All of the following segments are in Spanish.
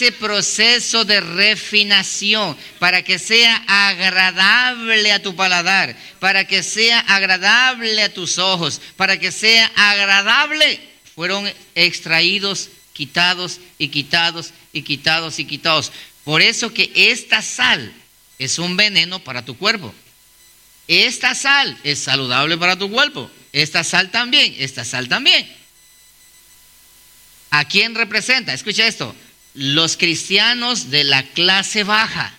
ese proceso de refinación para que sea agradable a tu paladar, para que sea agradable a tus ojos, para que sea agradable, fueron extraídos, quitados y quitados y quitados y quitados. Por eso que esta sal es un veneno para tu cuerpo. Esta sal es saludable para tu cuerpo. Esta sal también, esta sal también. ¿A quién representa? Escucha esto. Los cristianos de la clase baja.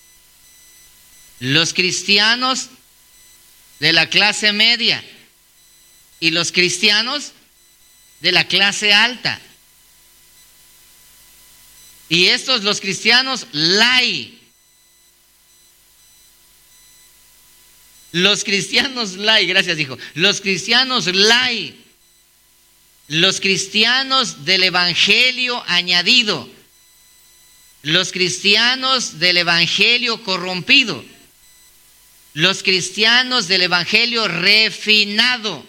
Los cristianos de la clase media. Y los cristianos de la clase alta. Y estos, los cristianos light. Los cristianos light, gracias hijo. Los cristianos light. Los cristianos del evangelio añadido. Los cristianos del evangelio corrompido. Los cristianos del evangelio refinado.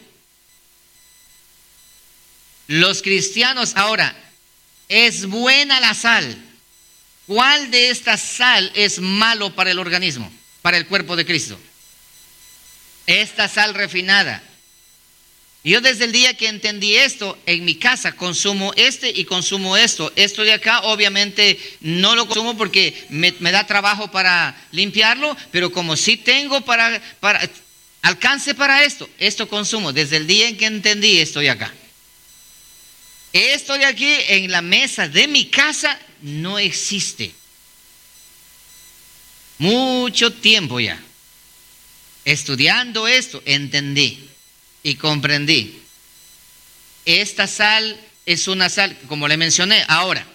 Los cristianos, ahora, ¿es buena la sal? ¿Cuál de esta sal es malo para el organismo, para el cuerpo de Cristo? Esta sal refinada. Yo desde el día que entendí esto, en mi casa consumo y consumo esto. Esto de acá obviamente no lo consumo porque me da trabajo para limpiarlo, pero como sí tengo para alcance para esto consumo. Desde el día en que entendí esto de acá. Esto de aquí en la mesa de mi casa no existe. Mucho tiempo ya. Estudiando esto, entendí. Y comprendí. Esta sal es una sal, como le mencioné, ahora.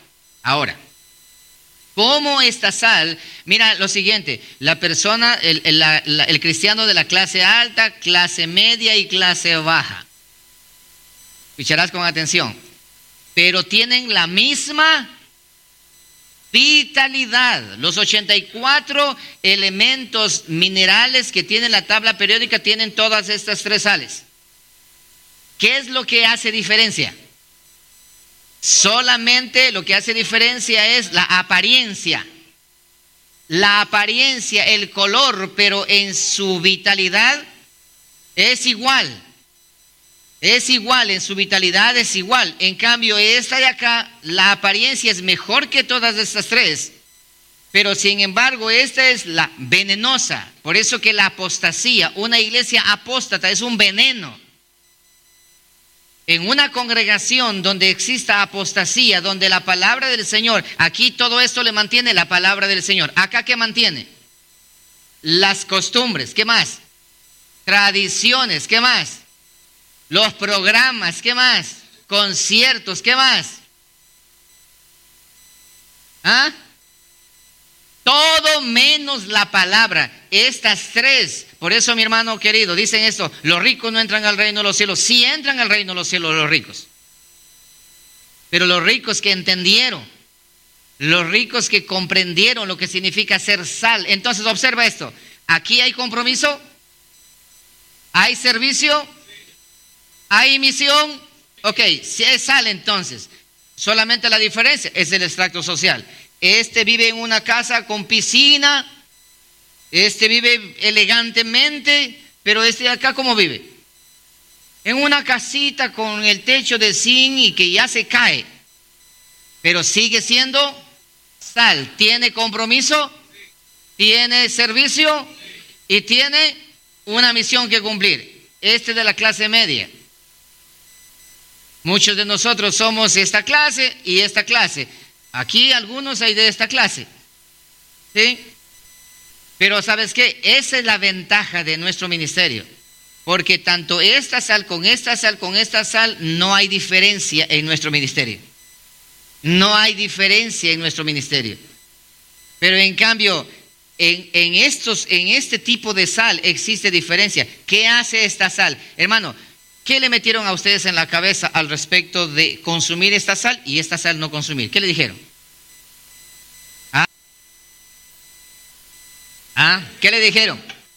¿Cómo esta sal? Mira lo siguiente, la persona, el cristiano de la clase alta, clase media y clase baja. Escucharás con atención. Pero tienen la misma vitalidad. Los 84 elementos minerales que tiene la tabla periódica tienen todas estas tres sales. ¿Qué es lo que hace diferencia? Solamente lo que hace diferencia es la apariencia. La apariencia, el color, pero en su vitalidad es igual. Es igual, en su vitalidad es igual. En cambio, esta de acá, la apariencia es mejor que todas estas tres. Pero sin embargo, esta es la venenosa. Por eso que la apostasía, una iglesia apóstata es un veneno. En una congregación donde exista apostasía, donde la palabra del Señor, aquí todo esto le mantiene la palabra del Señor. ¿Acá qué mantiene? Las costumbres, ¿qué más? Tradiciones, ¿qué más? Los programas, ¿qué más? Conciertos, ¿qué más? ¿Ah? Todo menos la palabra. Estas tres. Por eso, mi hermano querido, dicen esto: los ricos no entran al reino de los cielos. Sí entran al reino de los cielos los ricos. Pero los ricos que entendieron, los ricos que comprendieron lo que significa ser sal. Entonces, observa esto. Aquí hay compromiso, hay servicio, hay misión. Ok, si es sal, entonces, solamente la diferencia es el extracto social. Este vive en una casa con piscina, este vive elegantemente, pero este de acá, ¿cómo vive? En una casita con el techo de zinc y que ya se cae, pero sigue siendo sal. Tiene compromiso, tiene servicio y tiene una misión que cumplir. Este de la clase media. Muchos de nosotros somos esta clase y esta clase. Aquí algunos hay de esta clase, ¿sí? Pero ¿sabes qué? Esa es la ventaja de nuestro ministerio. Porque tanto esta sal con esta sal con esta sal, no hay diferencia en nuestro ministerio. No hay diferencia en nuestro ministerio. Pero en cambio, en este tipo de sal existe diferencia. ¿Qué hace esta sal? Hermano, ¿qué le metieron a ustedes en la cabeza al respecto de consumir esta sal y esta sal no consumir? ¿Qué le dijeron? ¿Qué le dijeron?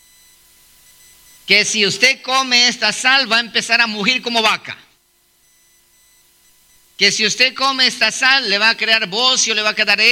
Que si usted come esta sal va a empezar a mugir como vaca. Que si usted come esta sal le va a crear bocio, le va a quedar